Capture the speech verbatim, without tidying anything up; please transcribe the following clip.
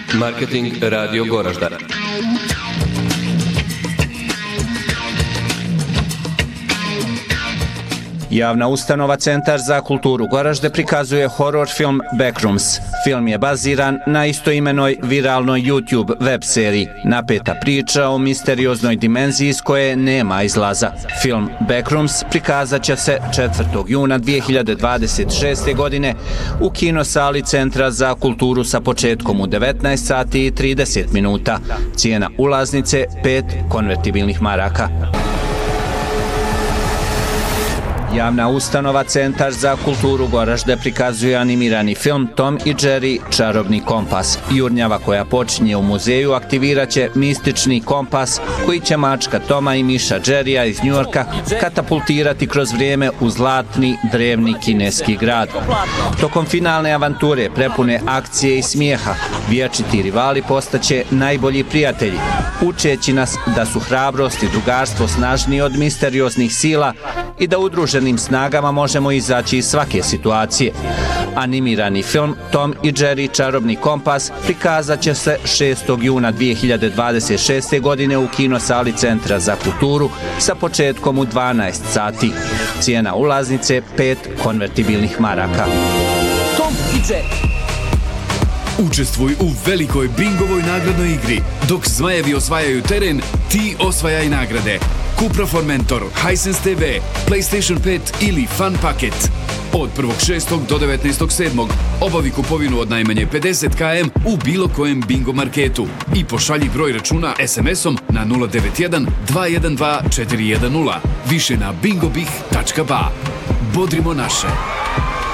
Marketing Radio Goražda. Javna ustanova Centar za kulturu Goražde prikazuje horor film Backrooms. Film je baziran na istoimenoj viralnoj YouTube web seriji. Napeta priča o misterioznoj dimenziji iz koje nema izlaza. Film Backrooms prikazat će se četvrtog juna dvije hiljade dvadeset šeste. godine u kinosali Centra za kulturu sa početkom u devetnaest sati i trideset minuta. Cijena ulaznice pet konvertibilnih maraka. Javna ustanova Centar za kulturu Goražde prikazuje animirani film Tom i Jerry Čarobni kompas. Jurnjava koja počinje u muzeju aktivirat će mistični kompas koji će mačka Toma i miša Jerrya iz Njujorka katapultirati kroz vrijeme u zlatni drevni kineski grad. Tokom finalne avanture prepune akcije i smijeha, vječiti rivali postaće najbolji prijatelji, učeći nas da su hrabrost i drugarstvo snažniji od misterioznih sila i da udruženim snagama možemo izaći iz svake situacije. Animirani film Tom i Jerry Čarobni kompas prikazat će se šestog juna dvije hiljade dvadeset šeste. godine u kinosali Centra za kulturu sa početkom u dvanaest sati. Cijena ulaznice pet konvertibilnih maraka. Tom i Jerry. Učestvuj u velikoj bingovoj nagradnoj igri. Dok zmajevi osvajaju teren, ti osvajaj nagrade. Cupra Formentor, Hisense te ve, PlayStation pet ili Fun Paket. Od prvog šestog do devetnaestog sedmog obavi kupovinu od najmanje pedeset kilometara u bilo kojem bingo marketu i pošalji broj računa es em esom na nula devet jedan dva jedan dva četiri jedan nula. Više na bingobih tačka ba. Bodrimo naše.